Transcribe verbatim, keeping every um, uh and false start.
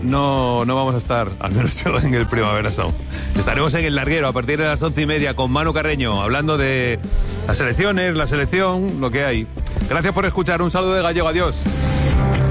no, no vamos a estar, al menos yo, en el Primavera Sound. Estaremos en el Larguero a partir de las once y media con Manu Carreño, hablando de las selecciones, la selección, lo que hay. Gracias por escuchar. Un saludo de Gallego. Adiós.